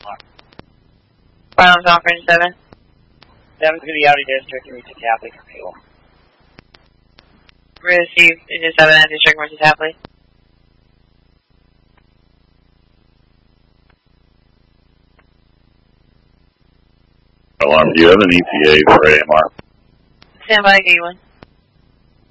Final conference 7. 7's going to be out of district and reach Tapley for fuel. Receive, is it 7 at district versus Tapley? Alarm, do you have an ETA for AMR? Stand by, G1.